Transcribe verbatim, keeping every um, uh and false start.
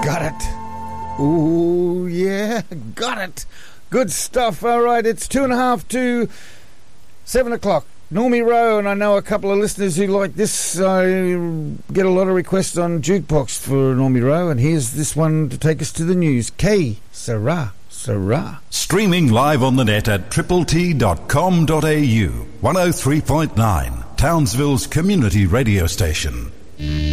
Got it. Ooh, yeah, got it. Good stuff. All right, it's two and a half to seven o'clock. Normie Rowe, and I know a couple of listeners who like this. I get a lot of requests on Jukebox for Normie Rowe, and here's this one to take us to the news. K. Sarah. Sarah. Streaming live on the net at triple t dot com dot a u. one oh three point nine, Townsville's community radio station.